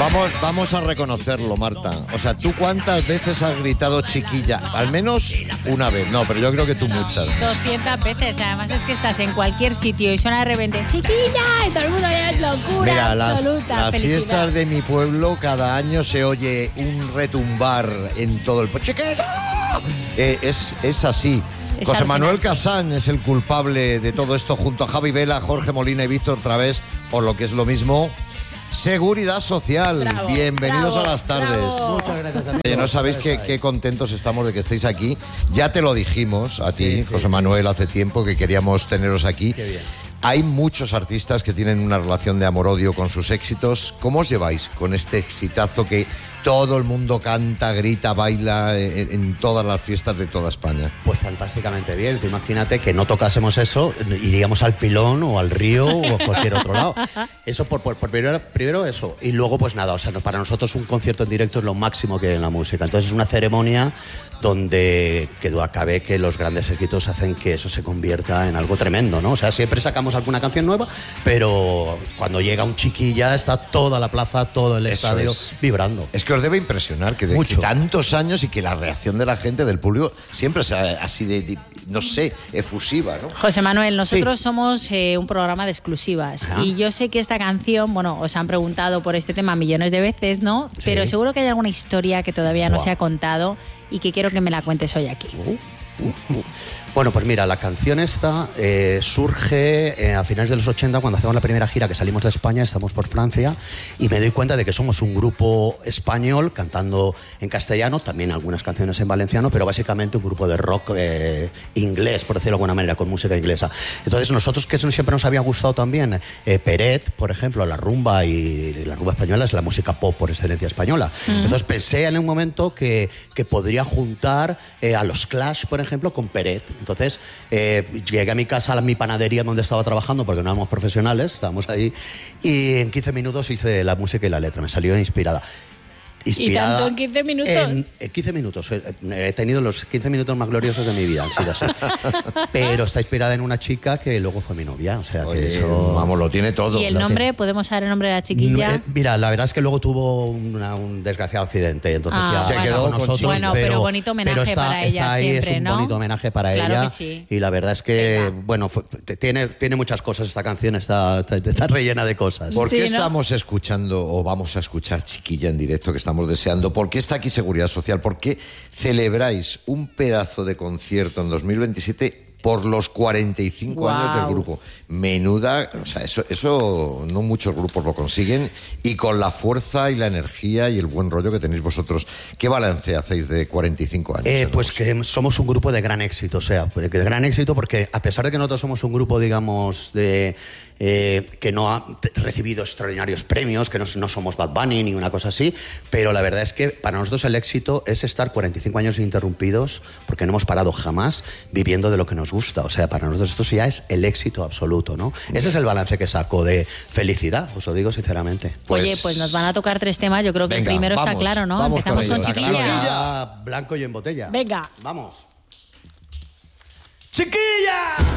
Vamos a reconocerlo, Marta. O sea, ¿tú cuántas veces has gritado chiquilla? Al menos una vez. No, pero yo creo que tú muchas. 200 veces. Además es que estás en cualquier sitio y suena de repente chiquilla y todo el mundo ya es locura. Mira, absoluta. las felicidad. fiestas de mi pueblo cada año se oye un retumbar en todo el pueblo. ¡Chiquilla! Es así. Es José Manuel alucinante. Casán es el culpable de todo esto junto a Javi Vela, Jorge Molina y Víctor Través, por lo que es lo mismo, Seguridad Social. Bravo, Bienvenidos bravo, a las tardes. bravo. Muchas gracias, amigo. Oye, no sabéis qué contentos estamos de que estéis aquí. Ya te lo dijimos a ti, Sí, José Manuel, hace tiempo que queríamos teneros aquí. Qué bien. Hay muchos artistas que tienen una relación de amor-odio con sus éxitos. ¿Cómo os lleváis con este exitazo que todo el mundo canta, grita, baila en todas las fiestas de toda España? Pues fantásticamente bien. Tú imagínate que no tocásemos eso, iríamos al Pilón o al Río o a cualquier otro lado. Eso por primero eso. Y luego, pues nada, o sea, para nosotros un concierto en directo es lo máximo que hay en la música. Entonces es una ceremonia donde quedó a cabe que los grandes éxitos hacen que eso se convierta en algo tremendo, ¿no? O sea, siempre sacamos alguna canción nueva, pero cuando llega un chiquilla está toda la plaza, todo el Eso estadio es. vibrando. Es que os debe impresionar que de Mucho. que tantos años y que la reacción de la gente, del público, siempre sea así de no sé, efusiva, ¿no? José Manuel, nosotros somos un programa de exclusivas. Ajá. Y yo sé que esta canción, bueno, os han preguntado por este tema millones de veces, ¿no? Sí. Pero seguro que hay alguna historia que todavía no Buah. se ha contado y que quiero que me la cuentes hoy aquí. Bueno, pues mira, la canción esta surge a finales de los 80 cuando hacemos la primera gira que salimos de España, estamos por Francia y me doy cuenta de que somos un grupo español cantando en castellano, también algunas canciones en valenciano, pero básicamente un grupo de rock inglés, por decirlo de alguna manera, con música inglesa. Entonces nosotros, que eso siempre nos había gustado también, Peret, por ejemplo, la rumba y la rumba española es la música pop por excelencia española. Entonces pensé en un momento que podría juntar a los Clash, por ejemplo, con Peret. Entonces llegué a mi casa, a mi panadería donde estaba trabajando, porque no éramos profesionales, estábamos ahí, y en 15 minutos hice la música y la letra, me salió inspirada. ¿Y tanto en 15 minutos? En 15 minutos. He tenido los 15 minutos más gloriosos de mi vida, han sido así. Pero está inspirada en una chica que luego fue mi novia, o sea que Oye, eso... vamos, lo tiene todo. ¿Y el nombre? ¿Podemos saber el nombre de la chiquilla? Mira, la verdad es que luego tuvo un desgraciado accidente, entonces Ah, ya se bueno. quedó con con nosotros. chiquilla. Bueno, pero bonito homenaje pero está, para ella está ahí, siempre, es un ¿no? bonito homenaje para Claro ella. que sí. Y la verdad es que, Venga. bueno, tiene muchas cosas esta canción, está rellena de cosas. ¿Por qué Sí, ¿no? estamos escuchando o vamos a escuchar Chiquilla en directo que estamos deseando? ¿Por qué está aquí Seguridad Social? ¿Por qué celebráis un pedazo de concierto en 2027 por los 45 años del Guau. grupo? Menuda, o sea, eso no muchos grupos lo consiguen, y con la fuerza y la energía y el buen rollo que tenéis vosotros. ¿Qué balance hacéis de 45 años? Pues que somos un grupo de gran éxito, o sea, de gran éxito porque a pesar de que nosotros somos un grupo, digamos, que no ha recibido extraordinarios premios, que no somos Bad Bunny ni una cosa así, pero la verdad es que para nosotros el éxito es estar 45 años ininterrumpidos porque no hemos parado jamás viviendo de lo que nos gusta, o sea, para nosotros esto ya es el éxito absoluto, ¿no? Ese es el balance que saco de felicidad, os lo digo sinceramente. Oye, pues nos van a tocar 3 temas. Yo creo que Venga, el primero está vamos, claro, ¿no? vamos Empezamos con con ello. Chiquilla. Chiquilla. Blanco y en botella. Venga. Vamos. ¡Chiquilla!